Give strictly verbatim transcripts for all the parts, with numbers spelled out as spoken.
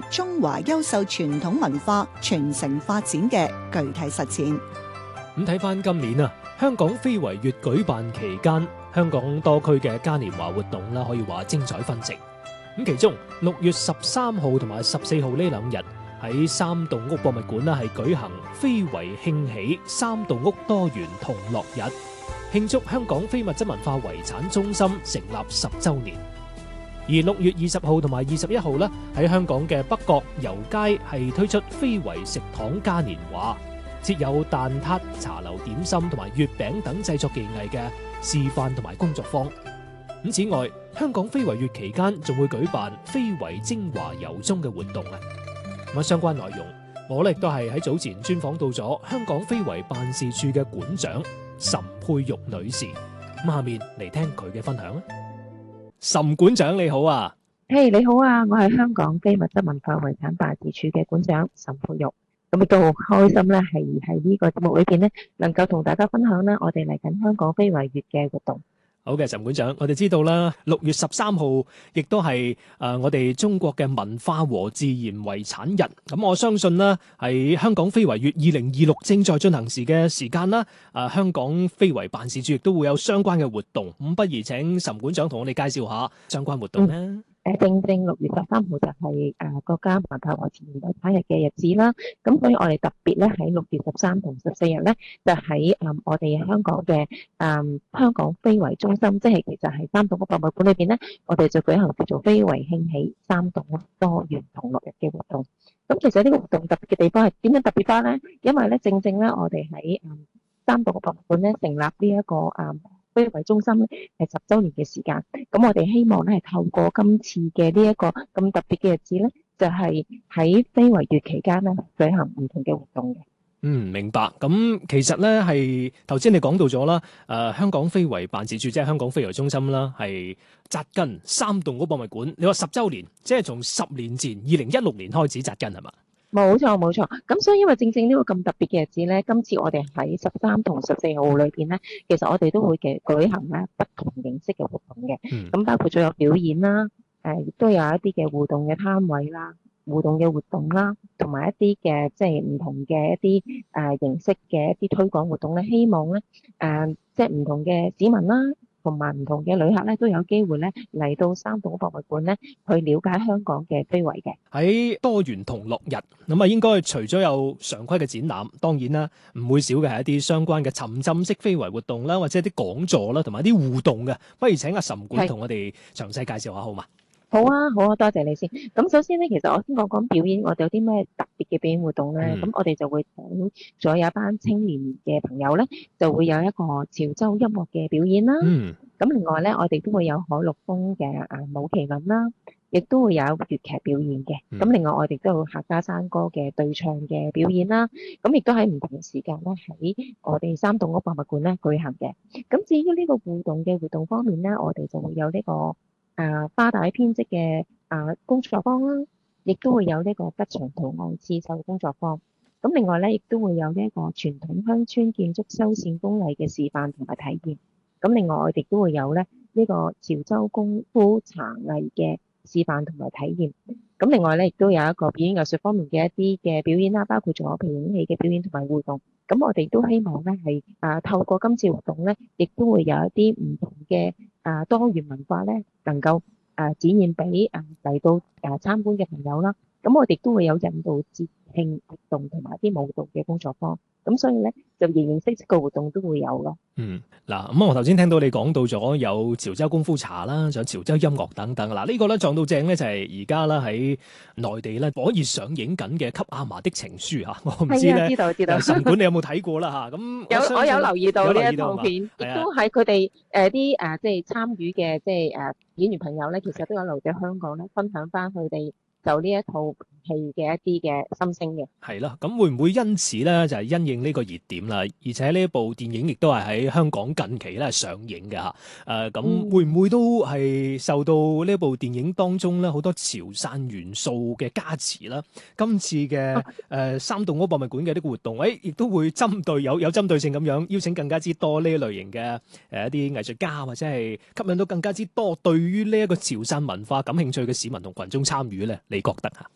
中華優秀傳統文化傳承發展嘅具體實踐。 咁睇翻今年啊，香港非遺月舉辦期間，香港多區嘅嘉年華活動啦，可以話精彩紛呈。咁其中六月十三號同埋十四號呢兩日喺三棟屋博物館啦，係舉行非遺興起三棟屋多元同樂日，慶祝香港非物質文化遺產中心成立十週年。而六月二十號同埋二十一號咧，喺香港嘅北角油街係推出非遺食堂嘉年華，設有蛋撻、茶樓點心同埋月餅等製作技藝嘅示範同埋工作坊。咁此外，香港非遺月期間仲會舉辦非遺精華遊蹤嘅活動啊！咁相關內容，我咧亦都係喺早前專訪到咗香港非遺辦事處嘅館長岑佩玉女士。咁下面嚟聽佢嘅分享啦。岑館長你好啊！ 嘿、hey, 你好啊，我係香港非物質文化遺產辦事處嘅館長岑佩玉。咁亦都好開心咧，係喺呢個節目裏邊咧，能夠同大家分享咧，我哋嚟緊香港非遺月嘅活動。 好嘅，岑館長，我哋知道啦，六月十三號亦都係誒我哋中國嘅文化和自然遺產日。咁我相信啦，喺香港非遺月二零二六正在進行時嘅時間啦，誒香港非遺辦事處亦都會有相關嘅活動。咁不如請岑館長同我哋介紹下相關活動咧。嗯誒正正六月十三號就係誒國家文化和自然遺產日嘅日子啦，咁所以我哋特別咧喺六月十三同十四日咧，就喺誒我哋香港嘅誒香港非遺中心，即係其實係三棟屋博物館裏邊咧，我哋就舉行叫做非遺興起三棟屋多元同樂日嘅活動。咁其實呢個活動特別嘅地方係點樣特別化咧？因為咧正正咧我哋喺誒三棟屋博物館咧成立呢一個誒非遺中心咧係十週年嘅時間，咁我哋希望咧係透過今次嘅呢一個咁特別嘅日子咧，就係喺非遺月期間咧舉行唔同嘅活動嘅。 嗯，明白。咁其實咧係頭先你講到咗啦，誒、呃、香港非遺辦事處即係香港非遺中心啦，係紮根三棟屋博物館。你話十週年，即係從十年前二零一六年開始紮根係嘛？ 冇錯冇錯，咁所以因為正正呢個咁特別嘅日子咧，今次我哋喺十三同十四號裏邊咧，其實我哋都會嘅舉行咧不同形式嘅活動嘅，咁、嗯、包括咗有表演啦，誒、呃、亦都有一啲嘅互動嘅攤位啦，互動嘅活動啦，同埋一啲嘅即係唔同嘅一啲誒、呃、形式嘅一啲推廣活動咧，希望咧誒、呃、即係唔同嘅市民啦，同埋唔同嘅旅客咧都有機會咧嚟到三棟博物館咧去了解香港嘅非遺嘅。 喺多元同樂日咁啊，應該除咗有常規嘅展覽，當然啦，唔會少嘅係一啲相關嘅沉浸式非遺活動啦，或者一啲講座啦，同埋一啲互動嘅。不如請阿岑館同我哋詳細介紹下好嘛？ 好啊，好啊，多謝你先。咁首先咧，其實我先講講表演，我哋有啲咩特別嘅表演活動咧？咁、嗯、我哋就會請咗有一班青年嘅朋友咧，就會有一個潮州音樂嘅表演啦。嗯。咁另外咧，我哋都會有海陸豐嘅啊舞麒麟啦，亦都會有粵劇表演嘅。咁、嗯、另外我哋都有客家山歌嘅對唱嘅表演啦。咁亦都喺唔同時間咧，喺我哋三棟屋博物館咧舉行嘅。咁至於呢個互動嘅活動方面咧，我哋就會有呢、這個。啊，花帶編織嘅啊工作坊啦，亦都會有呢個吉祥圖案刺繡工作坊。咁另外咧，亦都會有呢一個傳統鄉村建築修繕工藝嘅示範同埋體驗。咁另外我哋都會有咧呢個潮州功夫茶藝嘅示範同埋體驗。咁另外咧，亦都有一個表演藝術方面嘅一啲嘅表演啦，包括咗皮影戲嘅表演同埋互動。咁我哋都希望咧係啊透過今次活動咧，亦都會有一啲唔同嘅啊多元文化咧，能夠啊展現俾啊嚟到啊參觀嘅朋友啦。咁我哋都會有引導節慶活動同埋一啲舞蹈嘅工作坊。咁所以咧就形形色色嘅活動都會有咯。 嗯，嗱咁我頭先聽到你講到咗有潮州功夫茶啦，仲有潮州音樂等等。嗱、這個、呢個咧撞到正咧就係而家啦喺內地咧火熱上映緊嘅《給阿嫲的情書》吓，我唔知咧。知道知道。岑館你有冇睇過啦吓？咁有我有留意到呢一套片，亦都喺佢哋誒啲誒即係參與嘅即係誒演員朋友咧，其實都有留喺香港咧分享翻佢哋就呢一套戲嘅一啲嘅心聲嘅。係啦，咁會唔會因此咧就係、是、因應呢個熱點啦？而且呢一部電影亦都係喺香港近期咧上映嘅吓。誒、呃，咁會唔會都係受到呢一部電影當中咧好多潮汕元素嘅加持啦？今次嘅誒、啊呃、三棟屋博物館嘅呢個活動，誒、欸、亦都會針對有有針對性咁樣邀請更加之多呢一類型嘅誒、呃、一啲藝術家，或者係吸引到更加之多對於呢一個潮汕文化感興趣嘅市民同群眾參與咧？你覺得啊？ 係啦，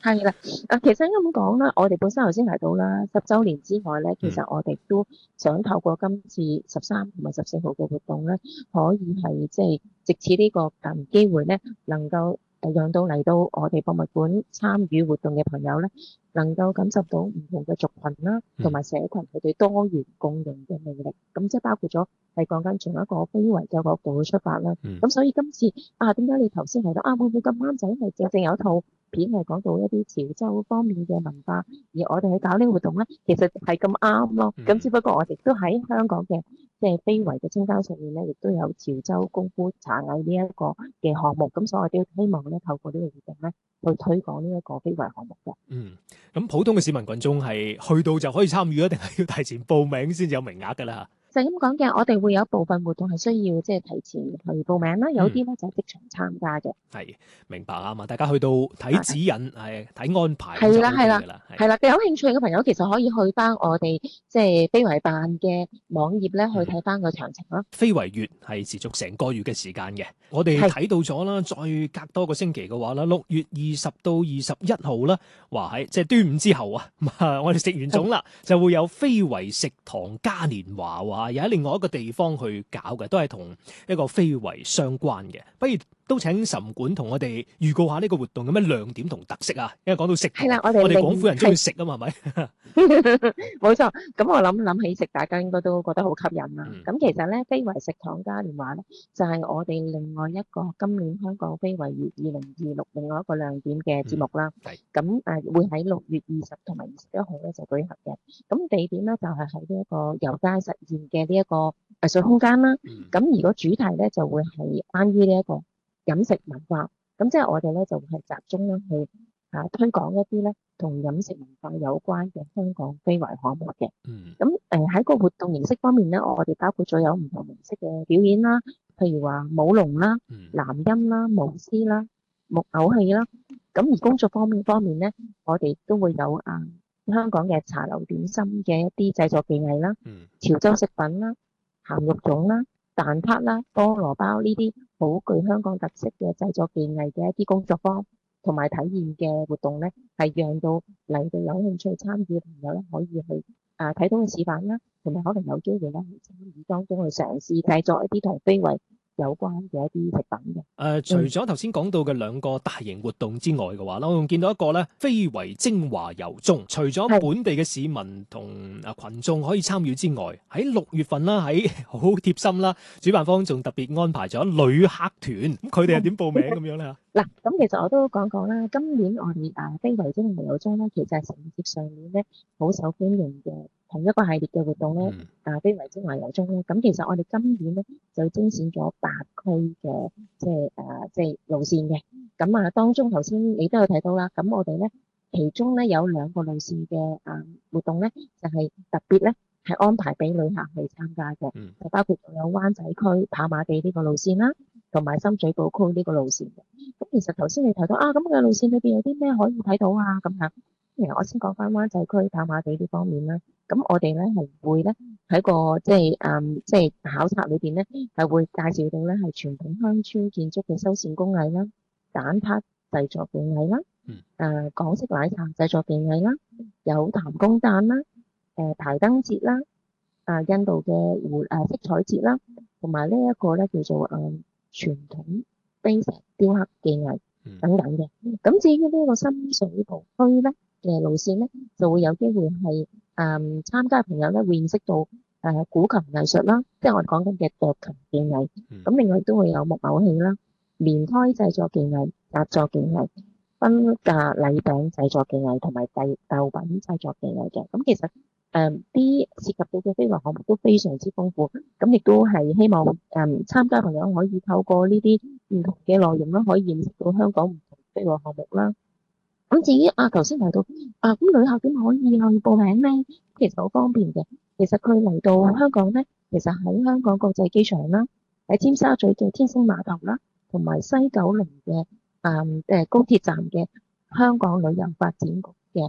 啊，其實咁講啦，我哋本身頭先提到啦，十週年之外咧，其嗯實我哋都想透過今次十三同埋十四號嘅活動咧，可以係即係藉此呢個誒機會咧，能夠誒讓到嚟到我哋博物館參與活動嘅朋友咧，能夠感受到唔同嘅族群啦， 嗯同埋社群佢哋多元共融嘅魅力。咁即係包括咗係講緊從一個非遺嘅角度去出發啦。 嗯咁所以今次啊，點解你頭先提到啊，會唔會咁啱就因為正正有一套片係講到一啲潮州方面嘅文化，而我哋去搞呢個活動咧，其實係咁啱咯。咁、 嗯只不過我哋都喺香港嘅即係非遺嘅清單上面咧，亦都有潮州功夫茶藝呢一個嘅項目。咁所以我哋都希望咧透過呢個活動咧，去推廣呢一個非遺項目嘅。 嗯，咁普通嘅市民群眾係去到就可以參與啊，定係要提前報名先至有名額㗎啦？ 就係咁講嘅，我哋會有部分活動係需要即係提前去報名啦，有啲咧就係即場參加嘅。 係明白啊嘛，大家去到睇指引係睇安排係啦就 OK 係啦㗎啦。係係啦，有興趣嘅朋友其實可以去翻我哋即係非遺辦嘅網頁咧，去睇翻個詳情啦。 非遺月係持續成個月嘅時間嘅，我哋係睇到咗啦，再隔多個星期嘅話啦，六月二十到二十一號啦，話喺即係端午之後啊，我哋食完粽啦，就會有非遺食堂嘉年華喎，又喺另外一個地方去搞嘅，都係同一個非遺相關嘅。不如都請岑館同我哋預告下呢個活動有咩亮點同特色啊？因為講到食堂， 係啦我哋我哋廣府人中意係食啊嘛，係咪？ 冇錯，咁我諗諗起食，大家應該都覺得好吸引啦。 嗯咁、其實咧，非遺食堂嘉年華咧，就係、我哋另外一個今年香港非遺月二零二六另外一個亮點嘅節目啦。 係咁誒、呃、會喺六月二十同埋二十一號咧就舉行嘅。咁地點咧就係喺呢一個遊街實驗嘅呢一個藝術空間啦。 嗯咁而個主題咧就會係關於呢一個飲食文化。咁即係我哋咧就會係集中咧去啊推廣一啲咧同飲食文化有關嘅香港非遺項目嘅。 嗯咁誒喺個活動形式方面咧，我哋包括咗有唔同形式嘅表演啦，譬如話舞龍啦、 嗯南音啦、舞獅啦、木偶戲啦。咁而工作方面方面咧，我哋都會有啊香港嘅茶樓點心嘅一啲製作技藝啦、 嗯潮州食品啦、鹹肉粽啦、蛋撻啦、菠蘿包呢啲好具香港特色嘅製作技藝嘅一啲工作坊同埋體驗嘅活動咧，係讓到嚟到有興趣參與嘅朋友咧，可以去啊睇到嘅示範啦，同埋可能有機會咧去參與當中去嘗試製作一啲同非遺有關嘅一啲食品嘅。 誒、呃，除咗頭先講到嘅兩個大型活動之外嘅話啦，我仲見到一個咧非遺精華遊蹤，除咗本地嘅市民同啊群眾可以參與之外，喺六月份啦，喺好貼心啦，主辦方仲特別安排咗旅客團，咁佢哋係點報名咁樣咧？ 嗱，咁其實我都講講啦，今年我哋啊非遺精華遊蹤咧，其實係承接上年咧好受歡迎嘅同一個系列嘅活動咧， 嗯啊非遺精華遊蹤咧，咁其實我哋今年咧就精選咗八區嘅即係誒即係路線嘅，咁啊當中頭先你都有睇到啦，咁我哋咧其中咧有兩個路線嘅啊活動咧，就係特別咧係安排俾旅客去參加嘅， 嗯就包括仲有灣仔區跑馬地呢個路線啦，同埋深水埗區呢個路線嘅。咁其實頭先你提到啊，咁嘅路線裏邊有啲咩可以睇到啊？咁樣，其實我先講翻灣仔區跑馬地呢方面啦。咁我哋咧係會咧喺個即係誒即係考察裏邊咧係會介紹到咧係傳統鄉村建築嘅修繕工藝啦、蛋撻製作技藝啦、 嗯誒港式奶茶製作技藝啦、有彈弓彈啦、誒排燈節啦、啊印度嘅湖誒色彩節啦，同埋呢一個咧叫做誒傳統碑石雕刻技藝嗯等等嘅。咁至於呢個深水埗區咧嘅路線咧，就會有機會係誒參加嘅朋友咧會認識到誒古琴藝術啦，即係我哋講緊嘅斲琴技藝。 嗯咁另外都會有木偶戲啦、棉胎製作技藝、紮作技藝、婚嫁禮餅製作技藝同埋豆豆品製作技藝嘅。咁其實誒啲涉及到嘅非遺項目都非常之豐富，咁亦都係希望誒、嗯、參加朋友可以透過呢啲唔同嘅內容啦，可以認識到香港唔同非遺項目啦。咁至於啊頭先提到啊，咁旅客點可以去報名咧？其實好方便嘅。其實佢嚟到香港咧，其實喺香港國際機場啦，喺尖沙咀嘅天星碼頭啦，同埋西九龍嘅誒誒高鐵站嘅香港旅遊發展局嘅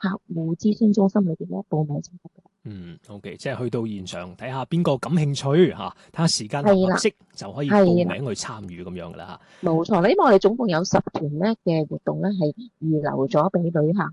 客戶諮詢中心裏邊咧報名就得㗎。 嗯，OK，即係去到現場睇下邊個感興趣嚇，睇下時間合唔合係啦適就可以報係啦名去參與咁樣噶啦冇錯啦，因為我哋總共有十團咧嘅活動咧係預留咗俾旅客